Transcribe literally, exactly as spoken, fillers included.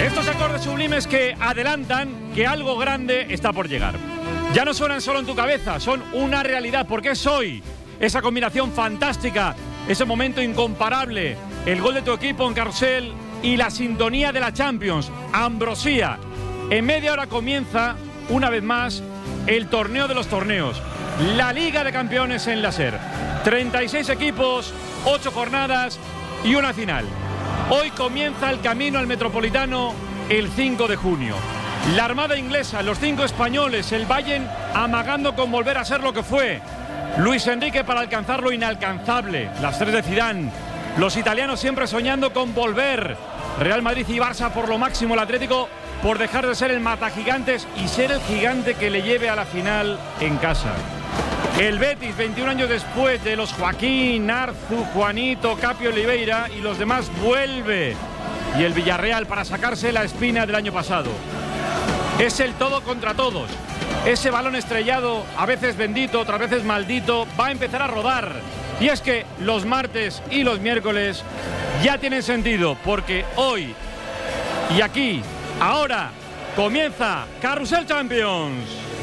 Estos acordes sublimes que adelantan que algo grande está por llegar. Ya no suenan solo en tu cabeza, son una realidad, porque es hoy esa combinación fantástica, ese momento incomparable, el gol de tu equipo en carrusel y la sintonía de la Champions, Ambrosía. En media hora comienza, una vez más, el torneo de los torneos, la Liga de Campeones en la SER. treinta y seis equipos, ocho jornadas y una final. Hoy comienza el camino al Metropolitano el cinco de junio. La Armada inglesa, los cinco españoles, el Bayern amagando con volver a ser lo que fue. Luis Enrique para alcanzar lo inalcanzable, las tres de Zidane. Los italianos siempre soñando con volver. Real Madrid y Barça por lo máximo, el Atlético por dejar de ser el matagigantes y ser el gigante que le lleve a la final en casa. El Betis, veintiún años después de los Joaquín, Arzu, Juanito, Capio, Oliveira y los demás, vuelve. Y el Villarreal para sacarse la espina del año pasado. Es el todo contra todos. Ese balón estrellado, a veces bendito, otras veces maldito, va a empezar a rodar. Y es que los martes y los miércoles ya tienen sentido, porque hoy y aquí, ahora, comienza Carrusel Champions.